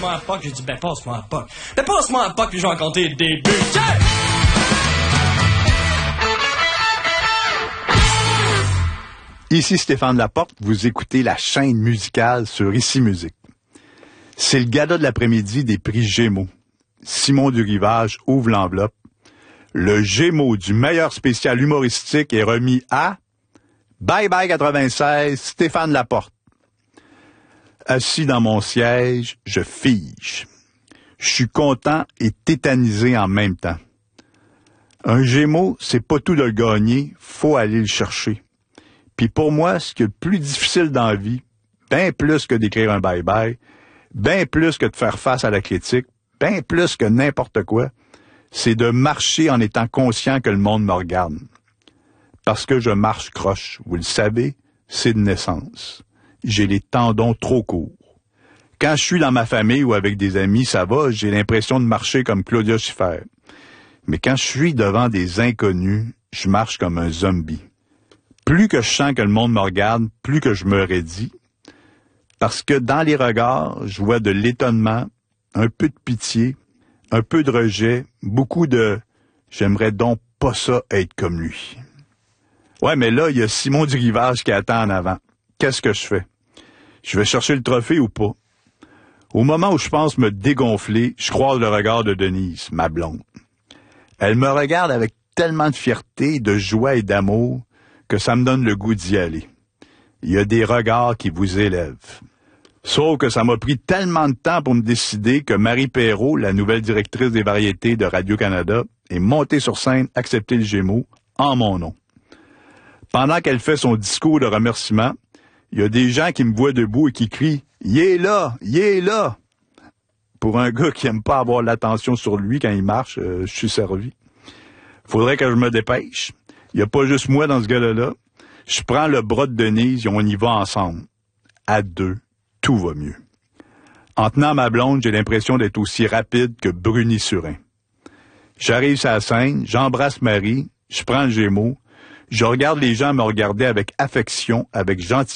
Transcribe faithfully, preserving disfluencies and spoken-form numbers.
passe-moi un poc. J'ai dit, ben, passe-moi un poc. Ben, passe-moi un poc, puis je vais en compter le début. Tiens! Ici Stéphane Laporte, vous écoutez la chaîne musicale sur Ici Musique. C'est le gala de l'après-midi des prix Gémeaux. Simon Durivage ouvre l'enveloppe. Le Gémeaux du meilleur spécial humoristique est remis à Bye Bye quatre-vingt-seize, Stéphane Laporte. Assis dans mon siège, je fige. Je suis content et tétanisé en même temps. Un Gémeaux, c'est pas tout de le gagner, faut aller le chercher. Puis pour moi, ce qui est le plus difficile dans la vie, bien plus que d'écrire un bye-bye, bien plus que de faire face à la critique, bien plus que n'importe quoi, c'est de marcher en étant conscient que le monde me regarde. Parce que je marche croche, vous le savez, c'est de naissance. J'ai les tendons trop courts. Quand je suis dans ma famille ou avec des amis, ça va, j'ai l'impression de marcher comme Claudia Schiffer. Mais quand je suis devant des inconnus, je marche comme un zombie. Plus que je sens que le monde me regarde, plus que je me raidis. Parce que dans les regards, je vois de l'étonnement, un peu de pitié, un peu de rejet, beaucoup de « j'aimerais donc pas ça être comme lui ». Ouais, mais là, il y a Simon Durivage qui attend en avant. Qu'est-ce que je fais? Je vais chercher le trophée ou pas? Au moment où je pense me dégonfler, je croise le regard de Denise, ma blonde. Elle me regarde avec tellement de fierté, de joie et d'amour que ça me donne le goût d'y aller. Il y a des regards qui vous élèvent. Sauf que ça m'a pris tellement de temps pour me décider que Marie Perrault, la nouvelle directrice des variétés de Radio-Canada, est montée sur scène accepter le Gémeaux en mon nom. Pendant qu'elle fait son discours de remerciement, il y a des gens qui me voient debout et qui crient « Il est là! Il est là! » Pour un gars qui aime pas avoir l'attention sur lui quand il marche, euh, je suis servi. Faudrait que je me dépêche. Il n'y a pas juste moi dans ce gars-là. Je prends le bras de Denise et on y va ensemble. À deux, tout va mieux. En tenant ma blonde, j'ai l'impression d'être aussi rapide que Bruni Surin. J'arrive sur la scène, j'embrasse Marie, je prends le Gémeaux, je regarde les gens me regarder avec affection, avec gentillesse.